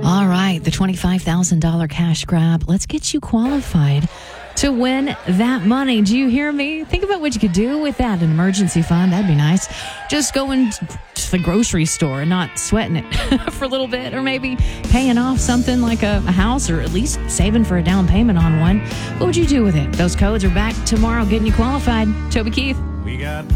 All right, the $25,000 cash grab. Let's get you qualified to win that money. Do you hear me? Think about what you could do with that. An emergency fund, that'd be nice. Just going to the grocery store and not sweating it for a little bit, or maybe paying off something like a house, or at least saving for a down payment on one. What would you do with it? Those codes are back tomorrow getting you qualified. Toby Keith. We got